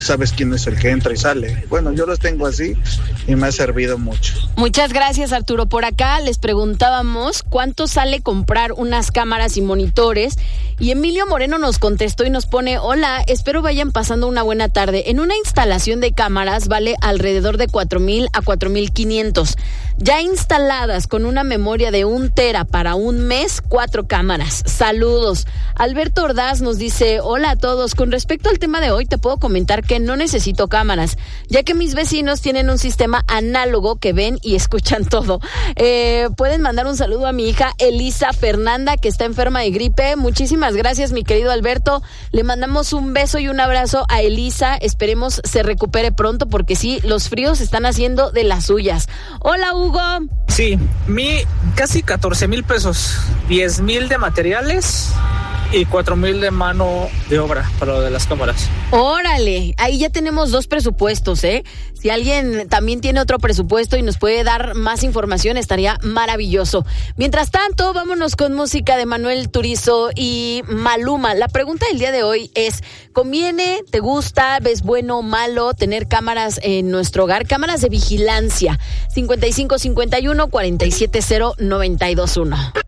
sabes quién es el que entra y sale. Bueno, yo los tengo así y me ha servido mucho. Muchas gracias, Arturo. Por acá les preguntábamos cuánto sale comprar unas cámaras y monitores, y Emilio Moreno nos contestó y nos pone: hola, espero vayan pasando una buena tarde. En una instalación de cámaras vale alrededor de 4,000 a 4,500. Ya instaladas con una memoria de 1 tera para un mes, 4 cámaras. Saludos. Alberto Ordaz nos dice: hola a todos. Con respecto al tema de hoy, te puedo comentar que no necesito cámaras, ya que mis vecinos tienen un sistema análogo que ven y escuchan todo. Pueden mandar un saludo a mi hija Elisa Fernanda, que está enferma de gripe. Muchísimas gracias, mi querido Alberto. Le mandamos un beso y un abrazo a Elisa. Esperemos se recupere pronto, porque sí, los fríos están haciendo de las suyas. Hola, Hugo. Sí, casi 14,000 pesos, 10,000 de materiales y 4,000 de mano de obra para lo de las cámaras. Órale, ahí ya tenemos 2 presupuestos, ¿eh? Si alguien también tiene otro presupuesto y nos puede dar más información, estaría maravilloso. Mientras tanto, vámonos con música de Manuel Turizo y Maluma. La pregunta del día de hoy es: ¿conviene, te gusta, ves bueno o malo tener cámaras en nuestro hogar? Cámaras de vigilancia. 5551-470-921.